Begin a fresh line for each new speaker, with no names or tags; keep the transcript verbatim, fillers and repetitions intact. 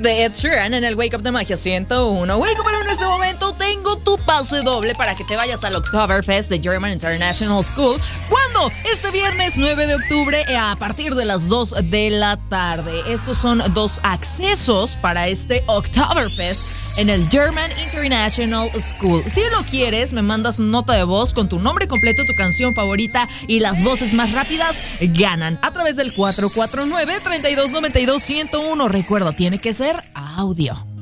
de Ed Sheeran en el Wake Up de Magia ciento uno. Wake Up, pero en este momento tengo tu pase doble para que te vayas al Oktoberfest de German International School. ¿Cuándo? Este viernes nueve de octubre a partir de las dos de la tarde. Estos son dos accesos para este Oktoberfest en el German International School. Si lo quieres, me mandas nota de voz con tu nombre completo, tu canción favorita y las voces más rápidas ganan a través del cuatro cuatro nueve, tres dos nueve dos, uno cero uno. Recuerda, tiene que ser audio.